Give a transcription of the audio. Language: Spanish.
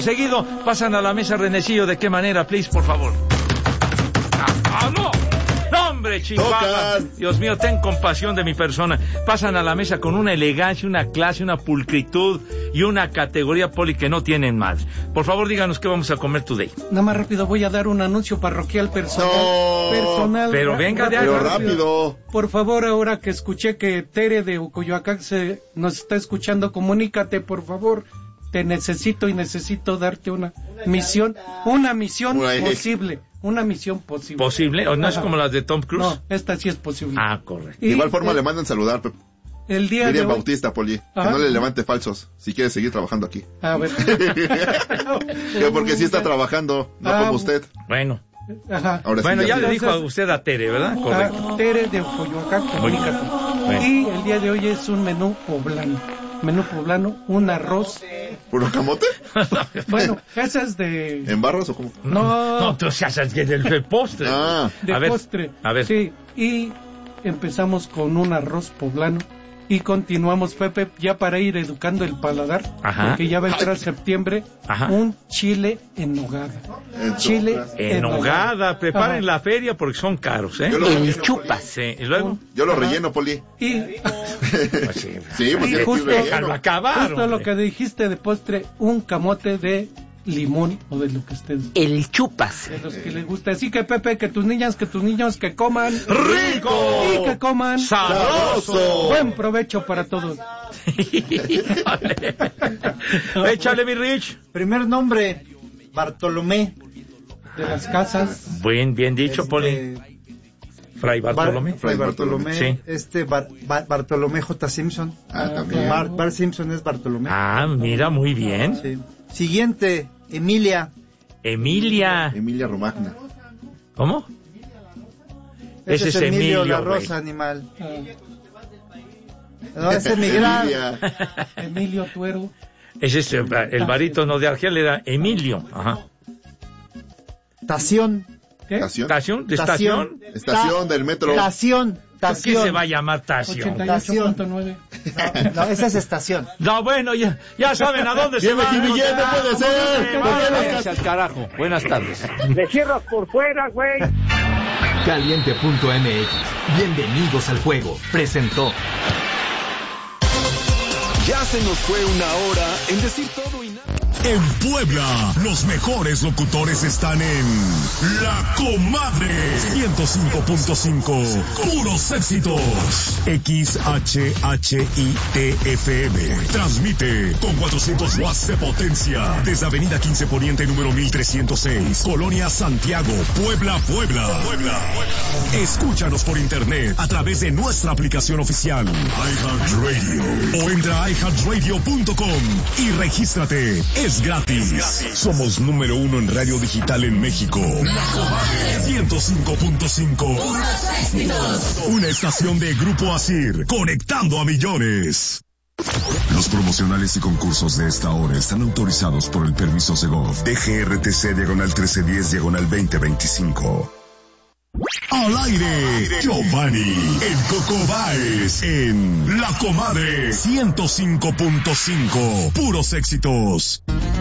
seguido. Pasan a la mesa, Renecillo. ¿De qué manera, please, por favor? ¡No! ¡No, hombre, Chihuahua! Dios mío, ten compasión de mi persona. Pasan a la mesa con una elegancia, una clase, una pulcritud y una categoría, Poli, que no tienen más. Por favor, díganos qué vamos a comer today. Nada más rápido, voy a dar un anuncio parroquial personal. No, personal. Pero venga de ahí. Pero rápido. Por favor, ahora que escuché que Tere de Coyoacán nos está escuchando, comunícate, por favor. Te necesito y necesito darte una misión posible. Una misión posible. ¿Posible? ¿O no es como las de Tom Cruise? No, esta sí es posible. Ah, correcto. De igual forma le mandan saludar el día Miriam de hoy... Bautista, Poli, que Ajá. no le levante falsos si quiere seguir trabajando aquí. A ver. Que porque sí está trabajando, no como usted. Bueno. Ajá. Ahora sí Bueno, ya le entonces, dijo a usted a Tere, ¿verdad? Correcto. Tere de Coyoacán, comunícate. Bueno. Y el día de hoy es un menú poblano. Menú poblano, un arroz. ¿Puro camote? Bueno, ese es de... ¿En barros o cómo? No, tú seas el postre. Ah. de a ver, postre. A ver. Sí, y empezamos con un arroz poblano y continuamos, Pepe, ya para ir educando el paladar, Ajá. porque ya va a entrar septiembre, Ajá. un chile en nogada. Chile En hogada, preparen la feria porque son caros, ¿eh? Yo lo relleno, chupas. Sí, y luego... Yo lo relleno, Poli. Y Pues sí. Sí, pues Y sí, justo- relleno. Déjalo acabar, justo lo hombre. que dijiste de postre, un camote de limón o de lo que estés, El chupas. de los que les gusta. Así que, Pepe, que tus niños que coman ¡Rico! y que coman ¡Sabroso! buen provecho para todos. Échale, mi Rich. Primer nombre, Bartolomé. De las casas. Bien dicho, Poli. Fray Bartolomé. Fray Bartolomé. Sí. Bartolomé J. Simpson. Ah, también. Bart Simpson es Bartolomé. Ah, mira, muy bien. Sí. Siguiente, Emilia. Emilia. Emilia Romagna. ¿Cómo? Ese es Emilio la güey. Rosa, animal. Ah, No, ese es Miguel. Emilia. Emilio Tuero. Ese es el barítono de Argel, era Emilio. Ajá. Tación. ¿Qué? ¿Estación? ¿De estación? Estación del metro. Tación. ¿Por qué se va a llamar Tación? 88.9. No, esa es estación. No, bueno, ya saben a dónde se Lleve va. tu billete, puede ser. Váyanse al carajo. Buenas tardes. Le cierras por fuera, güey. Caliente.mx. Bienvenidos al juego. Presentó. Ya se nos fue una hora en decir todo y nada. En Puebla, los mejores locutores están en La Comadre 105.5. Puros éxitos. XHHITFM. Transmite con 400 watts de potencia desde Avenida 15 Poniente número 1306, Colonia Santiago, Puebla. Escúchanos por internet a través de nuestra aplicación oficial iHeartRadio o entra a iHeartRadio.com y regístrate. Es gratis. Somos número 1 en radio digital en México. La Comadre 105.5. Una estación de Grupo Asir, conectando a millones. Los promocionales y concursos de esta hora están autorizados por el permiso Segov. DGRTC /13/2025. Al aire, Giovanni, el Coco Báez, en La Comadre 105.5. Puros éxitos.